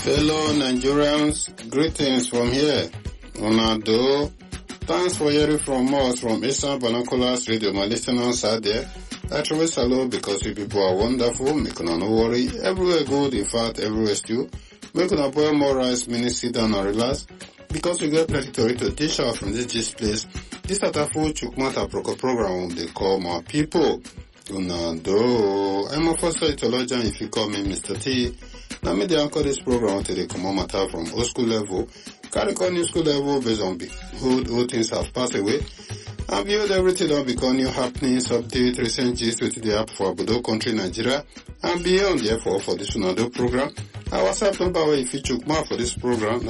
Fellow Nigerians, greetings from here. Onado, thanks for hearing from us from Eastern Binoculars Radio. My listeners out there, I truly salute because you people are wonderful. Make no worry. Everywhere good, in fact, everywhere still. Make no boil more rice, meaning sit down and relax. Because we get plenty to dish out from this place. This Atafo Chukmata program they call my people. Onado, I'm a first theologian if you call me Mr. T. Now me they anchor this program to the common matter from old school level, carry on new school level based on old things have passed away. And beyond everything that become new happenings, update, recent gist with the app for Abudo country Nigeria and beyond. Therefore, for this Onado program, our WhatsApp number where if you chook more for this program,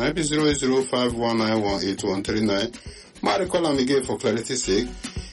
08051918139. My recall and again for clarity sake,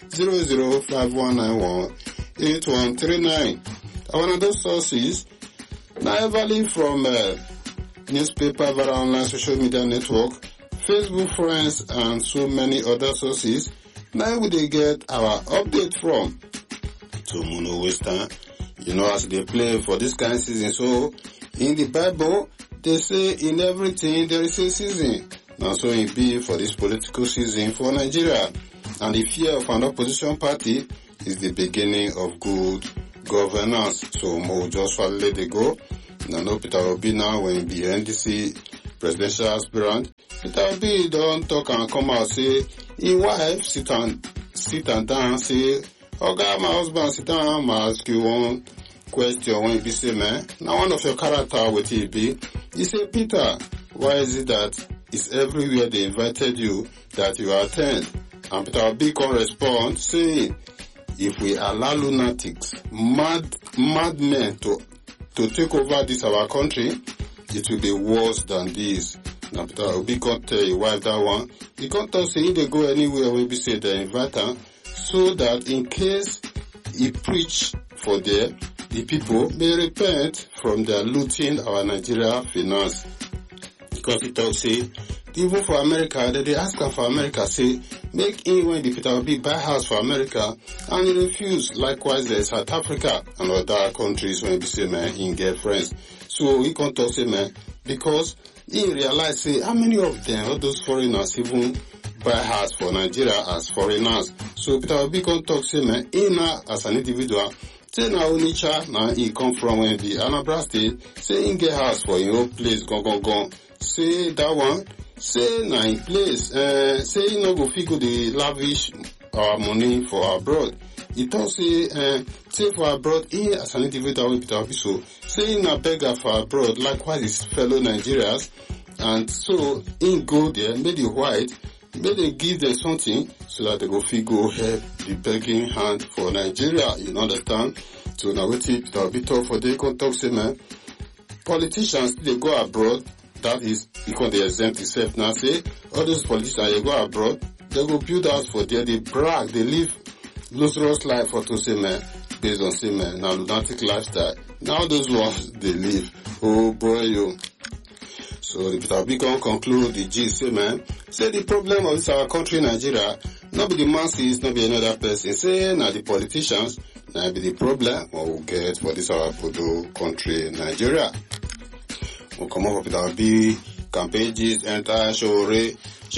005191839. Our Onado sources. Now, everly from newspaper, via online social media network, Facebook friends, and so many other sources. Now we they get our update from to Mono Western. You know, as they play for this kind of season. So, in the Bible, they say in everything there is a season. Now, so it be for this political season for Nigeria. And the fear of an opposition party is the beginning of good governance. So Mo just let it go. Now no Peter Obi now when be NDC presidential aspirant. Peter Obi don't talk and come out say his wife sit and down say, "Oga, my husband sit down and ask you one question when he be say man. Now one of your character with he be. He say Peter, why is it that it's everywhere they invited you that you attend?" And Peter Obi can respond saying, if we allow lunatics, madmen to take over this our country, it will be worse than this. Now Peter Obi can't tell your wife that one. He can't tell say they go anywhere when we say they invite her, so that in case he preach for them, the people may repent from their looting our Nigeria finance. Because he talks say, even for America, they ask her for America, say, make him when the Peter Obi buy house for America, and he refuse. Likewise, there's South Africa and other countries when he say, man, he get friends. So he can't talk, say, man, because he realize, say, how many of them, all those foreigners, even buy house for Nigeria as foreigners. So Peter Obi can't talk, say, man, he now, as an individual, say, now only child, now he come from when the Anambra State, say, he get house for your own place, go. Say, that one, say na in place, say you no go fit go dey lavish our money for abroad. He talk say for abroad, he as an individual with Peter Obi so say na beggar for abroad, likewise his fellow Nigerians, and so he go there, make the white, make they give them something so that they go fit go help the begging hand for Nigeria. You understand? So now wetin Peter Obi talk for they can talk say man, politicians they go abroad. That is because they exempt itself now. Say all those politicians they go abroad, they go build house for there, they brag, they live luxurious life for to say man, based on say man, now lunatic lifestyle. Now those ones they live. Oh boy yo. So the Peter Obi can conclude the G say man, say the problem of this our country Nigeria, not be the masses, not be another person. Say now the politicians, now be the problem what we get for this our Podo country Nigeria. We'll come over with our big campaigns, enter Shore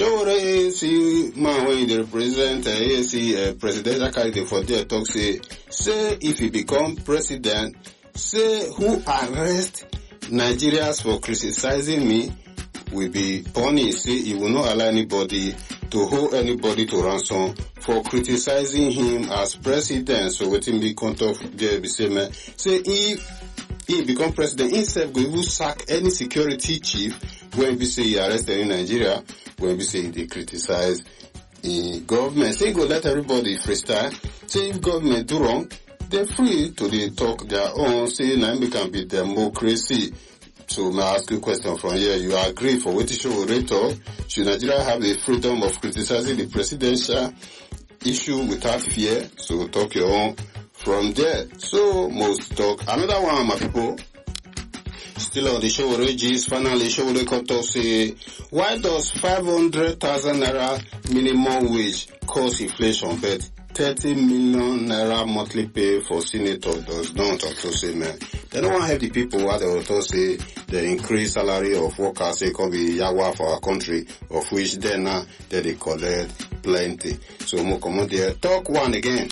AC man when they represent AC presidential candidate for their talk say if he become president, say who arrest Nigerians for criticizing me will be punished. Say he will not allow anybody to hold anybody to ransom for criticizing him as president. So waiting me contact there be say man, say if he become president, himself go even sack any security chief when we say he arrested in Nigeria, when we say they criticize the government. Say go let everybody freestyle. Say if government do wrong, they're free to they talk their own. Say now we can be democracy. So may I ask you a question from here. You agree for what issue will talk? Should Nigeria have the freedom of criticizing the presidential issue without fear? So talk your own. From there, so most talk. Another one, my people, still on the show rages. Finally, show they come to say, why does 500,000 naira minimum wage cause inflation? But 30 million naira monthly pay for senator does not also say, man. They don't want to help the people while they also say the increased salary of workers, say, can be yawa for our country, of which then now they collect plenty. So, more come on there. Talk one again.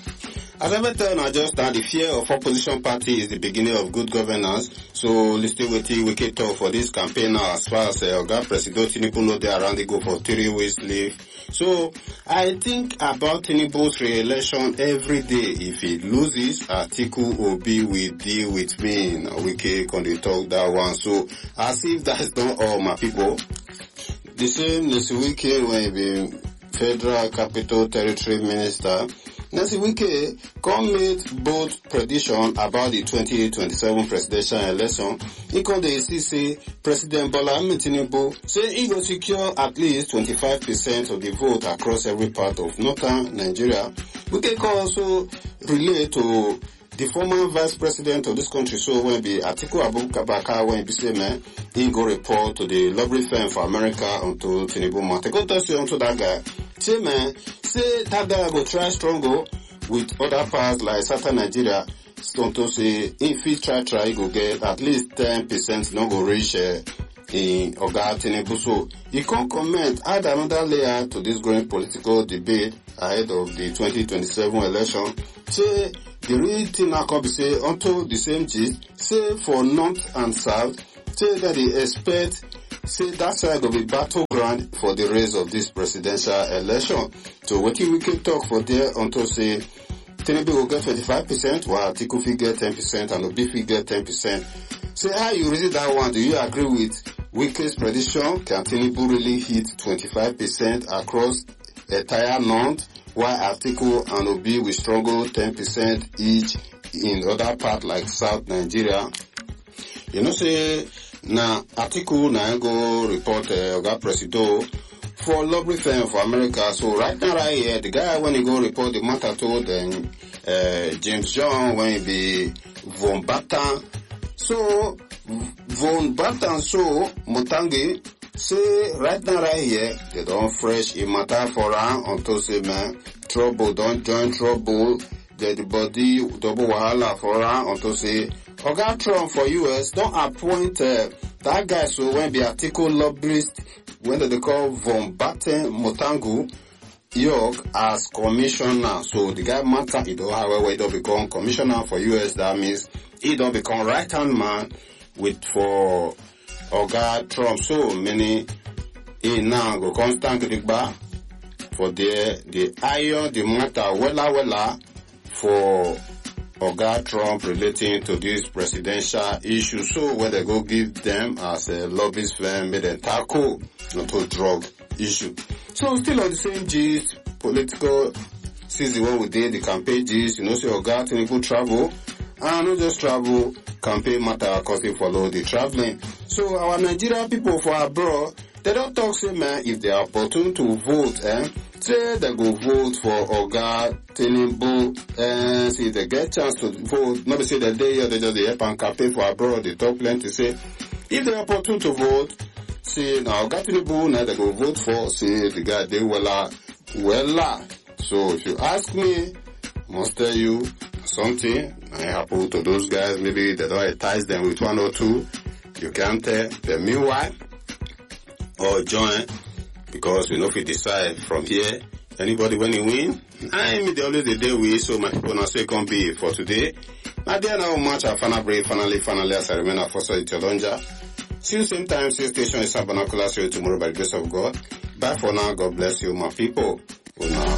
As I ever tell now, just that the fear of opposition party is the beginning of good governance. So listen with you, we can talk for this campaign now as far as Oga President Tinubu know they around they go for 3 weeks leave. So I think about Tinubu's re-election every day. If he loses, Atiku Obi will deal with me. Now we can talk that one. So as if that's not all my people. The same this weekend when he be Federal Capital Territory Minister, Nancy Wike come made bold prediction about the 2027 presidential election. He come dey say President Bola Ahmed Tinubu say he go secure at least 25% of the vote across every part of northern Nigeria. Wike can also relate to the former vice president of this country, so when be Atiku Abubakar, when be say man, he go report to the lobby firm for America unto Tinubu Mate. Go tell say unto that guy, say man, say that guy go try struggle with other parts like southern Nigeria. Unto say if he try, he go get at least 10%, no go reach in Oga Tinubu. So he can't comment, add another layer to this growing political debate ahead of the 2027 election. Say the real thing now can be say unto the same gist, say for north and south, say that they expect, say that side will be battleground for the race of this presidential election. So what we can talk for there unto say Tinubu will get 25%, while Atiku will get 10% and Obi will get 10%. Say how you read that one? Do you agree with Wike's prediction? Can Tinubu really hit 25% across entire north, while Atiku and Obi will struggle 10% each in other part like South Nigeria? You know, say now Atiku now go report Oga Presido for lobby firm for America. So right now, right here, the guy when he go report the matter told them James John when he be Von Batan. So Von Batan so Mutangi say right now, right here, they don't fresh a matter for her until say man trouble don't join trouble. The body double wahala for her until say Oga Trump for US don't appoint that guy so when the article lobbyist when they call Von Batten Motangu York as commissioner. So the guy matter he don't however he don't become commissioner for US. That means he don't become right hand man with for Oga Trump. So many he now go constant the for the iron the matter wella for Oga Trump relating to this presidential issue. So when they go give them as a lobbyist firm, may they tackle not to drug issue. So still on the same gist, political season when we did the campaign gist, you know, say Oga Tinubu travel, and not just travel, campaign matter cause they follow the traveling. So our Nigerian people for abroad, they don't talk say man if they are opportune to vote, say they go vote for Oga Tinubu, and see they get chance to vote. Not say that they just help and campaign for abroad. They talk plenty say if they are opportune to vote, say now Oga Tinubu now they go vote for. Say the guy they wella. So if you ask me, must tell you something. I happen to those guys. Maybe they don't entice them with one or two. You can't tell. But meanwhile, or join. Because we know if we decide from here, anybody when you win, I'm the always the day we so my people now say can be for today. Now there now much I finally as I remain a first in Chalonja. See you same time, same station is Sabanacular tomorrow by the grace of God. Bye for now, God bless you my people.